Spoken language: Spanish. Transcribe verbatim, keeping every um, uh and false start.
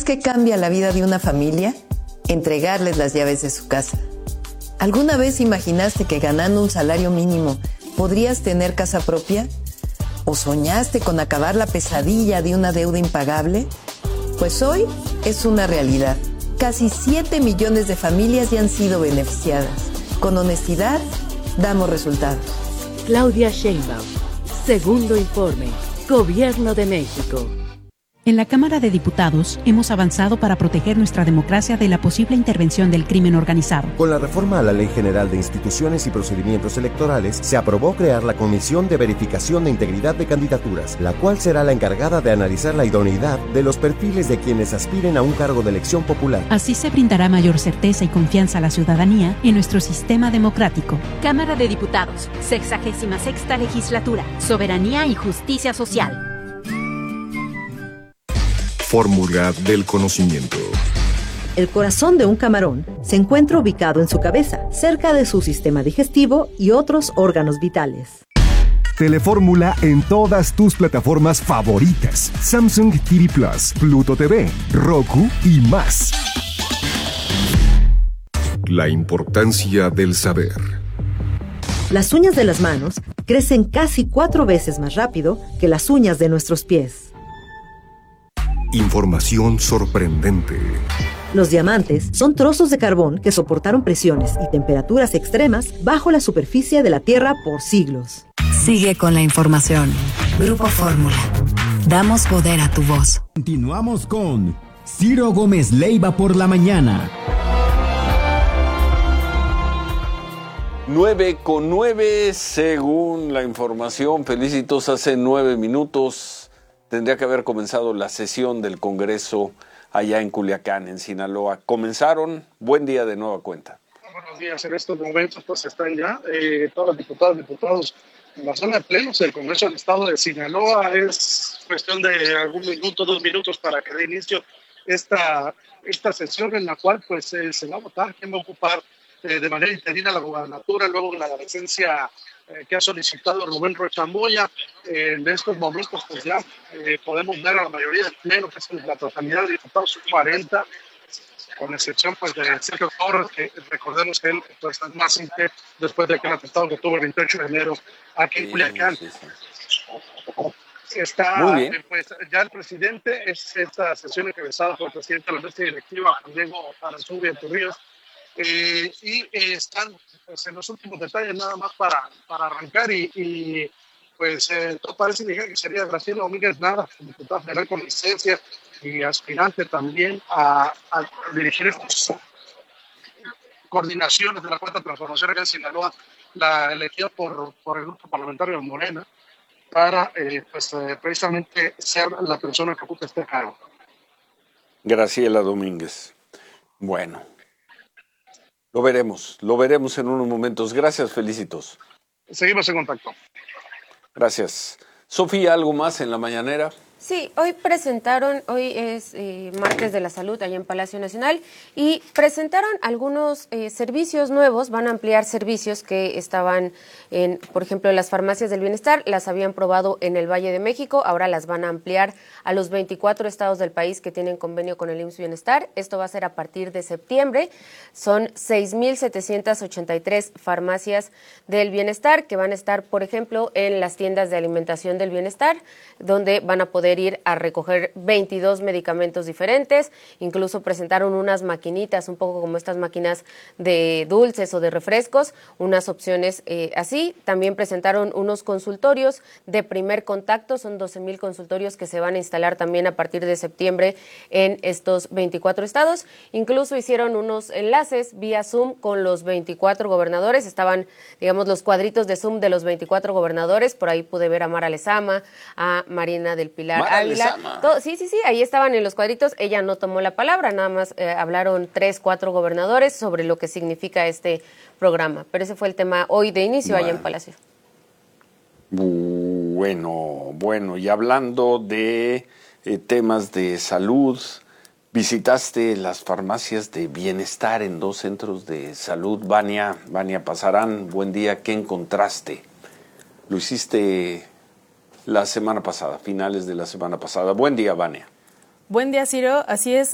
¿Sabes qué cambia la vida de una familia? Entregarles las llaves de su casa. ¿Alguna vez imaginaste que ganando un salario mínimo podrías tener casa propia? ¿O soñaste con acabar la pesadilla de una deuda impagable? Pues hoy es una realidad. Casi siete millones de familias ya han sido beneficiadas. Con honestidad, damos resultados. Claudia Sheinbaum, segundo informe, Gobierno de México. En la Cámara de Diputados hemos avanzado para proteger nuestra democracia de la posible intervención del crimen organizado. Con la reforma a la Ley General de Instituciones y Procedimientos Electorales, se aprobó crear la Comisión de Verificación de Integridad de Candidaturas, la cual será la encargada de analizar la idoneidad de los perfiles de quienes aspiren a un cargo de elección popular. Así se brindará mayor certeza y confianza a la ciudadanía en nuestro sistema democrático. Cámara de Diputados, sexagésima sexta legislatura, Soberanía y Justicia Social. Fórmula del conocimiento. El corazón de un camarón se encuentra ubicado en su cabeza, cerca de su sistema digestivo y otros órganos vitales. Telefórmula en todas tus plataformas favoritas: Samsung T V Plus, Pluto T V, Roku y más. La importancia del saber. Las uñas de las manos crecen casi cuatro veces más rápido que las uñas de nuestros pies. Información sorprendente. Los diamantes son trozos de carbón que soportaron presiones y temperaturas extremas bajo la superficie de la Tierra por siglos. Sigue con la información. Grupo Fórmula. Damos poder a tu voz. Continuamos con Ciro Gómez Leiva por la mañana. Nueve con nueve, según la información. Felicitos, hace nueve minutos tendría que haber comenzado la sesión del Congreso allá en Culiacán, en Sinaloa. Comenzaron. Buen día de nueva cuenta. Buenos días. En estos momentos pues están ya eh, todos los diputados y diputados en la zona de plenos del Congreso del Estado de Sinaloa. Es cuestión de algún minuto, dos minutos para que dé inicio esta, esta sesión en la cual pues eh, se va a votar quién va a ocupar eh, de manera interina la gobernatura, luego la licencia Eh, que ha solicitado Rubén Rocha Moya. Eh, en estos momentos pues ya eh, podemos ver a la mayoría del pleno, que es la totalidad de diputados, cuarenta, con excepción pues de Sergio Torres, que recordemos que él pues es más simple después de que el atentado que tuvo el veintiocho de enero aquí en Culiacán. Sí, sí, sí. Está eh, pues ya el presidente, es esta sesión encabezada por el presidente de la mesa directiva, Juan Diego Arazubia Torrijos. Eh, y eh, están pues, en los últimos detalles nada más para, para arrancar y, y pues eh, todo parece indicar que sería Graciela Domínguez Nava, diputada federal con licencia y aspirante también a, a dirigir estas coordinaciones de la Cuarta Transformación acá en Sinaloa, la elegida por, por el grupo parlamentario de Morena para eh, pues, eh, precisamente ser la persona que ocupe este cargo. Graciela Domínguez. Bueno. Lo veremos, lo veremos en unos momentos. Gracias, Felicitos. Seguimos en contacto. Gracias. Sofía, ¿algo más en la mañanera? Sí, hoy presentaron, hoy es eh, martes de la salud allá en Palacio Nacional y presentaron algunos eh, servicios nuevos, van a ampliar servicios que estaban en, por ejemplo, en las farmacias del bienestar, las habían probado en el Valle de México, ahora las van a ampliar a los veinticuatro estados del país que tienen convenio con el I M S S Bienestar. Esto va a ser a partir de septiembre. Son seis mil setecientas ochenta y tres farmacias del bienestar que van a estar, por ejemplo, en las tiendas de alimentación del bienestar, donde van a poder ir a recoger veintidós medicamentos diferentes. Incluso presentaron unas maquinitas, un poco como estas máquinas de dulces o de refrescos, unas opciones eh, así. También presentaron unos consultorios de primer contacto, son doce mil consultorios que se van a instalar también a partir de septiembre en estos veinticuatro estados. Incluso hicieron unos enlaces vía Zoom con los veinticuatro gobernadores, estaban, digamos, los cuadritos de Zoom de los veinticuatro gobernadores, por ahí pude ver a Mara Lezama, a Marina del Pilar Ávila. Todo, sí, sí, sí, ahí estaban en los cuadritos. Ella no tomó la palabra, nada más eh, hablaron tres, cuatro gobernadores sobre lo que significa este programa. Pero ese fue el tema hoy de inicio bueno. allá en Palacio. Bueno, bueno, y hablando de eh, temas de salud, visitaste las farmacias de bienestar en dos centros de salud. Vania, Vania Pasarán, buen día, ¿qué encontraste? Lo hiciste la semana pasada, finales de la semana pasada. Buen día, Vania. Buen día, Ciro. Así es,